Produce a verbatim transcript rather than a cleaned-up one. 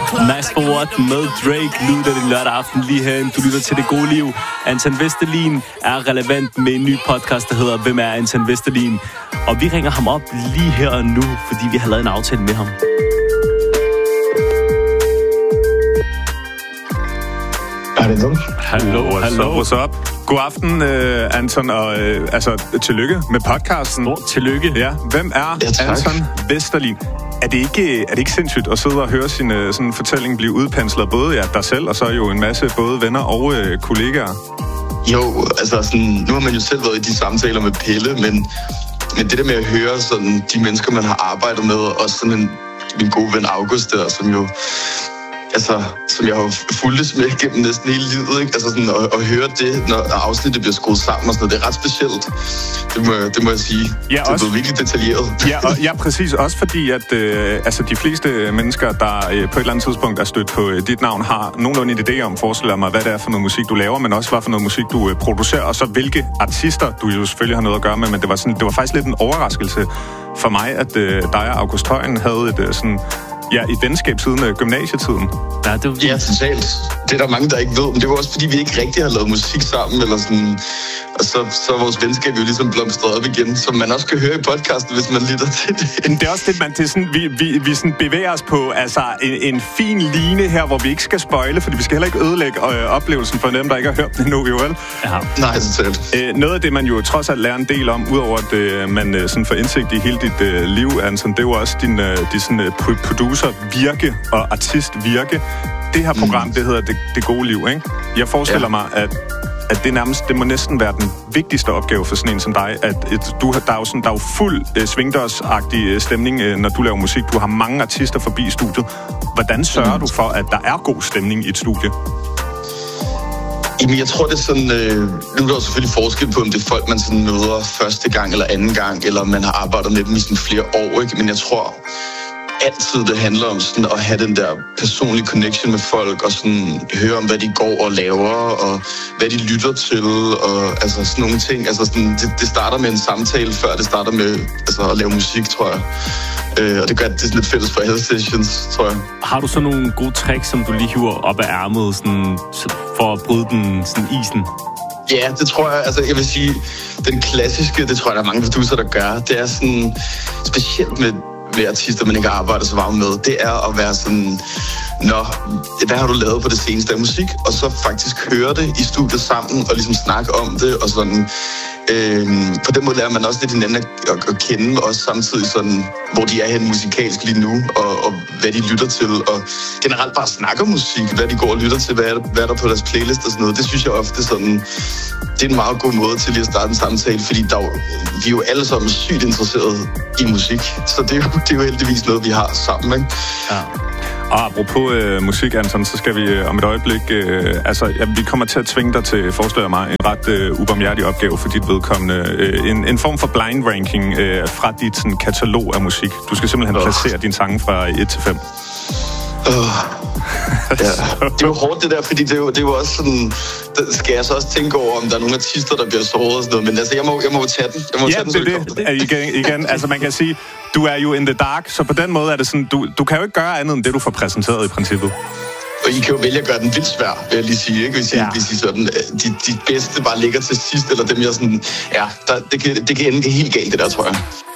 Nice for what med Drake lyder det lørdag aften lige herinde. Du lytter til Det Gode Liv. Anton Vesterlin er relevant med en ny podcast, der hedder Hvem er Anton Vesterlin? Og vi ringer ham op lige her og nu, fordi vi har lavet en aftale med ham. Hallo. Hallo, hallo. What's up? God aften, uh, Anton, og uh, altså, tillykke med podcasten. Stort tillykke. Ja, hvem er ja, Anton Vesterlin? Er det, ikke, er det ikke sindssygt at sidde og høre sin uh, sådan fortælling blive udpenslet, både ja, dig selv, og så jo en masse både venner og uh, kollegaer? Jo, altså sådan, nu har man jo selv været i de samtaler med Pelle, men, men det der med at høre sådan, de mennesker, man har arbejdet med, og sådan en, min gode ven August der, som jo... Altså, som jeg har fulgtes med gennem næsten hele livet, ikke? Altså sådan, at, at høre det, når afsnittet bliver skruet sammen og sådan noget, det er ret specielt. Det må, det må jeg sige. Ja, det også, er virkelig detaljeret. Ja, og, ja, præcis. Også fordi, at øh, altså, de fleste mennesker, der øh, på et eller andet tidspunkt er stødt på øh, dit navn, har nogenlunde en idé om, forestiller mig, hvad det er for noget musik, du laver, men også hvad for noget musik, du øh, producerer, og så hvilke artister, du jo selvfølgelig har noget at gøre med, men det var, sådan, det var faktisk lidt en overraskelse for mig, at øh, dig og August Højen havde et øh, sådan... Ja, i venskab siden uh, gymnasietiden. Ja, det var... ja, totalt. Det er der mange, der ikke ved, men det var også, fordi vi ikke rigtig har lavet musik sammen, eller sådan... Og så, så er vores venskab jo ligesom blomstret op igen, som man også kan høre i podcasten, hvis man lytter til det. Det er også det, man... Det er sådan, vi, vi, vi sådan bevæger os på altså, en, en fin line her, hvor vi ikke skal spoile, fordi vi skal heller ikke ødelægge øh, oplevelsen for dem, der ikke har hørt det endnu, jo vel? Ja. Nej, totalt. Øh, noget af det, man jo trods alt lærer en del om, udover at øh, man øh, sådan får indsigt i hele dit øh, liv, Anton, det er jo også din, øh, din sådan, øh, producer-virke og artist-virke. Det her program, mm. det hedder Det, det Gode Liv, ikke? Jeg forestiller ja. mig, at at det nærmest, det må næsten være den vigtigste opgave for sådan en som dig, at et, du, der, er jo sådan, der er jo fuld øh, svingdørsagtig øh, stemning, øh, når du laver musik. Du har mange artister forbi i studiet. Hvordan sørger mm. du for, at der er god stemning i et studie? Jamen, jeg tror, det er sådan... Øh, nu er der jo selvfølgelig forskel på, om det er folk, man sådan møder første gang eller anden gang, eller man har arbejdet med dem i sådan flere år, ikke? Men jeg tror... altid det handler om sådan at have den der personlige connection med folk og sådan høre om, hvad de går og laver og hvad de lytter til og altså sådan nogle ting. Altså sådan, det, det starter med en samtale, før det starter med altså, at lave musik, tror jeg. Øh, og det gør det sådan lidt fælles for alle sessions, tror jeg. Har du så nogle gode tricks, som du lige hiver op af ærmet sådan, for at bryde den sådan isen? Ja, det tror jeg. Altså, jeg vil sige, den klassiske, det tror jeg, der er mange producer, der gør. Det er sådan specielt med med artister, man ikke har arbejdet så meget med, det er at være sådan, nå, hvad har du lavet på det seneste af musik? Og så faktisk høre det i studiet sammen, og ligesom snakke om det, og sådan, øhm, på den måde lærer man også lidt hinanden at, at, at kende, også samtidig sådan, hvor de er hen musikalsk lige nu, og, og hvad de lytter til, og generelt bare snakke om musik, hvad de går og lytter til, hvad er der, hvad er der på deres playlist og sådan noget. Det synes jeg ofte sådan, det er en meget god måde til lige at starte en samtale, fordi der, vi er jo alle sammen sygt interesserede i musik, så det er, jo, det er jo heldigvis noget, vi har sammen, ikke? Ja. Og apropos øh, musik, Anton, så skal vi øh, om et øjeblik... Øh, altså, ja, vi kommer til at tvinge dig til, forestiller mig, en ret øh, ubarmhjertig opgave for dit vedkommende. Øh, en, en form for blind ranking øh, fra dit sådan, katalog af musik. Du skal simpelthen oh. placere dine sange fra et til fem. Oh. Ja. Det er jo hårdt det der, fordi det er jo, det er jo også sådan, der skal jeg så også tænke over, om der er nogle artister, der bliver såret og sådan noget, men altså, jeg må, jeg må tage den. Jeg må ja, tage den, det er det. det. Igen, igen, altså man kan sige, du er jo in the dark, så på den måde er det sådan, du, du kan jo ikke gøre andet end det, du får præsenteret i princippet. Og I kan jo vælge at gøre den vildt svær, vil jeg lige sige, ikke? Hvis I, ja. hvis I sådan, de, de bedste bare ligger til sidst, eller dem jeg sådan, ja, der, det, kan, det kan ende helt galt, det der, tror jeg.